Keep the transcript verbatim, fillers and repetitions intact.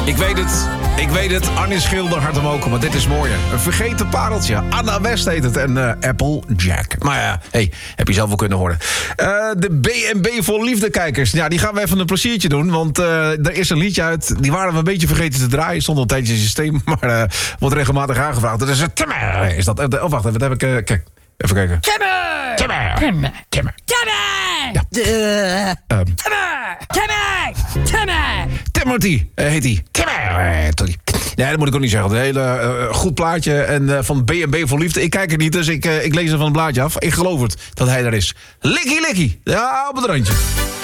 Ik weet het, ik weet het. Arnie Schilder, hart omhoog, maar dit is mooier. Een vergeten pareltje. Anna West heet het en uh, Apple Jack. Maar ja, hey, heb je zelf wel kunnen horen. Uh, de B en B voor liefdekijkers. Ja, die gaan we even een pleziertje doen. Want uh, er is een liedje uit. Die waren we een beetje vergeten te draaien. Stond al een tijdje in het systeem. Maar uh, wordt regelmatig aangevraagd. Dat is het. Timmer. Is dat? Oh, wacht even. Wat heb ik? Uh, kijk. Even kijken. Timmer! Timmer! Timmer! Timmer! Timmer! Ja. De... Um. Timmer! Timmer! Timmer! Timothy uh, heet hij. Timmer! Uh, nee, dat moet ik ook niet zeggen. Een hele uh, goed plaatje. En uh, van B en B voor liefde. Ik kijk er niet, dus ik, uh, ik lees er van het blaadje af. Ik geloof het, dat hij er is. Likkie, likkie. Ja, op het randje.